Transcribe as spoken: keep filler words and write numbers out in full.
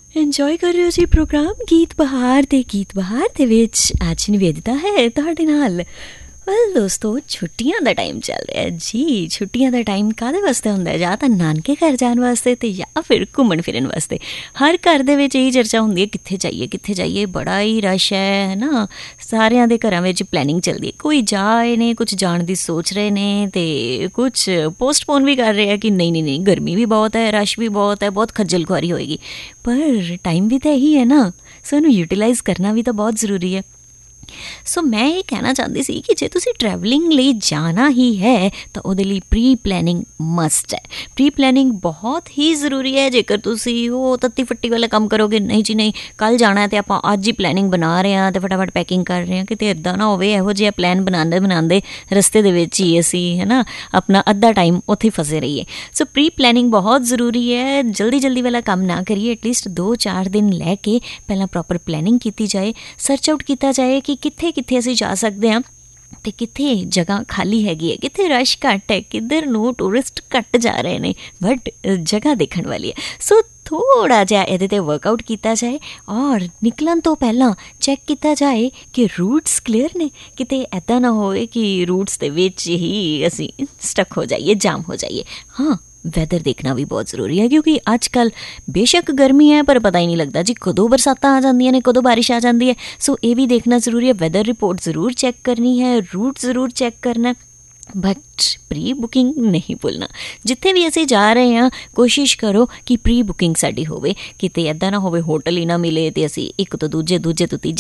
Enjoy ਕਰ ਰਹੇ ਹੋ ਜੀ ਪ੍ਰੋਗਰਾਮ ਗੀਤ ਬਹਾਰ ਦੇ ਗੀਤ ਬਹਾਰ ਦੇ ਵਿੱਚ ਅੱਜ ਨਿਵੇਦਤਾ ਹੈ ਤੁਹਾਡੇ ਨਾਲ। ਵੈਲ ਦੋਸਤੋ, ਛੁੱਟੀਆਂ ਦਾ ਟਾਈਮ ਚੱਲ ਰਿਹਾ ਜੀ। ਛੁੱਟੀਆਂ ਦਾ ਟਾਈਮ ਕਾਹਦੇ ਵਾਸਤੇ ਹੁੰਦਾ ਹੈ? ਜਾਂ ਤਾਂ ਨਾਨਕੇ ਘਰ ਜਾਣ ਵਾਸਤੇ ਅਤੇ ਜਾਂ ਫਿਰ ਘੁੰਮਣ ਫਿਰਨ ਵਾਸਤੇ। ਹਰ ਘਰ ਦੇ ਵਿੱਚ ਇਹੀ ਚਰਚਾ ਹੁੰਦੀ ਹੈ, ਕਿੱਥੇ ਜਾਈਏ ਕਿੱਥੇ ਜਾਈਏ। ਬੜਾ ਹੀ ਰਸ਼ ਹੈ ਨਾ, ਸਾਰਿਆਂ ਦੇ ਘਰਾਂ ਵਿੱਚ ਪਲੈਨਿੰਗ ਚੱਲਦੀ ਹੈ। ਕੋਈ ਜਾ ਆਏ ਨੇ, ਕੁਛ ਜਾਣ ਦੀ ਸੋਚ ਰਹੇ ਨੇ ਅਤੇ ਕੁਛ ਪੋਸਟਪੋਨ ਵੀ ਕਰ ਰਹੇ ਆ ਕਿ ਨਹੀਂ ਨਹੀਂ ਨਹੀਂ ਗਰਮੀ ਵੀ ਬਹੁਤ ਹੈ, ਰਸ਼ ਵੀ ਬਹੁਤ ਹੈ, ਬਹੁਤ ਖੱਜਲ ਖੁਆਰੀ ਹੋਏਗੀ। ਪਰ ਟਾਈਮ ਵੀ ਤਾਂ ਇਹੀ ਹੈ ਨਾ, ਸੋ ਇਹਨੂੰ ਯੂਟੀਲਾਈਜ਼ ਕਰਨਾ ਵੀ ਤਾਂ ਬਹੁਤ ਜ਼ਰੂਰੀ ਹੈ। ਸੋ ਮੈਂ ਇਹ ਕਹਿਣਾ ਚਾਹੁੰਦੀ ਸੀ ਕਿ ਜੇ ਤੁਸੀਂ ਟਰੈਵਲਿੰਗ ਲਈ ਜਾਣਾ ਹੀ ਹੈ ਤਾਂ ਉਹਦੇ ਲਈ ਪ੍ਰੀ ਪਲੈਨਿੰਗ ਮਸਟ ਹੈ। ਪ੍ਰੀ ਪਲੈਨਿੰਗ ਬਹੁਤ ਹੀ ਜ਼ਰੂਰੀ ਹੈ। ਜੇਕਰ ਤੁਸੀਂ ਉਹ ਤੱਤੀ ਫੱਟੀ ਵਾਲਾ ਕੰਮ ਕਰੋਗੇ, ਨਹੀਂ ਜੀ ਨਹੀਂ ਕੱਲ੍ਹ ਜਾਣਾ ਅਤੇ ਆਪਾਂ ਅੱਜ ਹੀ ਪਲੈਨਿੰਗ ਬਣਾ ਰਹੇ ਹਾਂ ਅਤੇ ਫਟਾਫਟ ਪੈਕਿੰਗ ਕਰ ਰਹੇ ਹਾਂ, ਕਿਤੇ ਇੱਦਾਂ ਨਾ ਹੋਵੇ ਇਹੋ ਜਿਹਾ ਪਲਾਨ ਬਣਾਉਂਦੇ ਬਣਾਉਂਦੇ ਰਸਤੇ ਦੇ ਵਿੱਚ ਹੀ ਅਸੀਂ ਹੈ ਨਾ ਆਪਣਾ ਅੱਧਾ ਟਾਈਮ ਉੱਥੇ ਫਸੇ ਰਹੀਏ। ਸੋ ਪ੍ਰੀ ਪਲੈਨਿੰਗ ਬਹੁਤ ਜ਼ਰੂਰੀ ਹੈ। ਜਲਦੀ ਜਲਦੀ ਵਾਲਾ ਕੰਮ ਨਾ ਕਰੀਏ। ਐਟਲੀਸਟ ਦੋ ਚਾਰ ਦਿਨ ਲੈ ਕੇ ਪਹਿਲਾਂ ਪ੍ਰੋਪਰ ਪਲੈਨਿੰਗ ਕੀਤੀ ਜਾਏ, ਸਰਚ ਆਊਟ ਕੀਤਾ ਜਾਏ ਕਿ ਕਿੱਥੇ ਕਿੱਥੇ ਅਸੀਂ ਜਾ ਸਕਦੇ ਹਾਂ ਅਤੇ ਕਿੱਥੇ ਜਗ੍ਹਾ ਖਾਲੀ ਹੈਗੀ ਹੈ, ਕਿੱਥੇ ਰਸ਼ ਘੱਟ ਹੈ, ਕਿੱਧਰ ਨੂੰ ਟੂਰਿਸਟ ਘੱਟ ਜਾ ਰਹੇ ਨੇ ਬਟ ਜਗ੍ਹਾ ਦੇਖਣ ਵਾਲੀ ਹੈ। ਸੋ ਥੋੜ੍ਹਾ ਜਿਹਾ ਇਹਦੇ 'ਤੇ ਵਰਕਆਊਟ ਕੀਤਾ ਜਾਏ ਔਰ ਨਿਕਲਣ ਤੋਂ ਪਹਿਲਾਂ ਚੈੱਕ ਕੀਤਾ ਜਾਏ ਕਿ ਰੂਟਸ ਕਲੀਅਰ ਨੇ। ਕਿਤੇ ਇੱਦਾਂ ਨਾ ਹੋਵੇ ਕਿ ਰੂਟਸ ਦੇ ਵਿੱਚ ਹੀ ਅਸੀਂ ਸਟਕ ਹੋ ਜਾਈਏ, ਜਾਮ ਹੋ ਜਾਈਏ। ਹਾਂ, ਵੈਦਰ ਦੇਖਣਾ ਵੀ ਬਹੁਤ ਜ਼ਰੂਰੀ ਹੈ ਕਿਉਂਕਿ ਅੱਜ ਕੱਲ੍ਹ ਬੇਸ਼ੱਕ ਗਰਮੀ ਹੈ ਪਰ ਪਤਾ ਹੀ ਨਹੀਂ ਲੱਗਦਾ ਜੀ ਕਦੋਂ ਬਰਸਾਤਾਂ ਆ ਜਾਂਦੀਆਂ ਨੇ, ਕਦੋਂ ਬਾਰਿਸ਼ ਆ ਜਾਂਦੀ ਹੈ। ਸੋ ਇਹ ਵੀ ਦੇਖਣਾ ਜ਼ਰੂਰੀ ਹੈ। ਵੈਦਰ ਰਿਪੋਰਟ ਜ਼ਰੂਰ ਚੈੱਕ ਕਰਨੀ ਹੈ, ਰੂਟ ਜ਼ਰੂਰ ਚੈੱਕ ਕਰਨਾ, ਬਟ ਪ੍ਰੀ ਬੁਕਿੰਗ ਨਹੀਂ ਭੁੱਲਣਾ। ਜਿੱਥੇ ਵੀ ਅਸੀਂ ਜਾ ਰਹੇ ਹਾਂ ਕੋਸ਼ਿਸ਼ ਕਰੋ ਕਿ ਪ੍ਰੀ ਬੁਕਿੰਗ ਸਾਡੀ ਹੋਵੇ। ਕਿਤੇ ਇੱਦਾਂ ਨਾ ਹੋਵੇ ਹੋਟਲ ਹੀ ਨਾ ਮਿਲੇ ਅਤੇ ਅਸੀਂ ਇੱਕ ਤੋਂ ਦੂਜੇ ਦੂਜੇ ਤੋਂ ਤੀਜੇ